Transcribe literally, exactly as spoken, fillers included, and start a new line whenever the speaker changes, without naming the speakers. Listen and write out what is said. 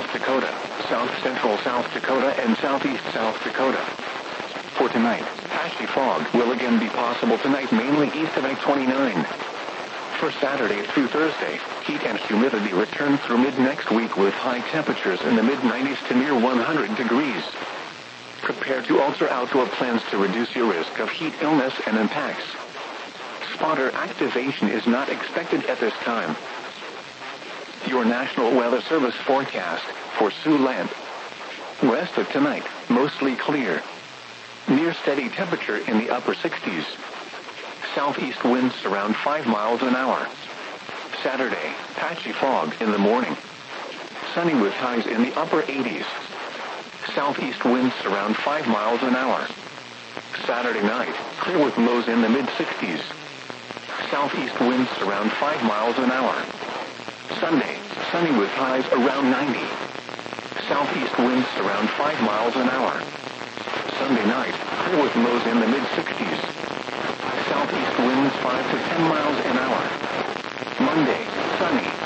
North Dakota, south central South Dakota, and southeast South Dakota. For tonight, patchy fog will again be possible tonight, mainly east of I twenty-nine. For Saturday through Thursday, heat and humidity return through mid-next week with high temperatures in the mid nineties to near one hundred degrees. Prepare to alter outdoor plans to reduce your risk of heat illness and impacts. Spotter activation is not expected at this time. Your National Weather Service forecast for Siouxland. West of tonight, mostly clear. Near steady temperature in the upper sixties. Southeast winds around five miles an hour. Saturday, patchy fog in the morning. Sunny with highs in the upper eighties. Southeast winds around five miles an hour. Saturday night, clear with lows in the mid sixties. Southeast winds around five miles an hour. Sunday, sunny with highs around ninety. Southeast winds around five miles an hour. Sunday night, clear with lows in the mid sixties. Southeast winds five to ten miles an hour. Monday, sunny,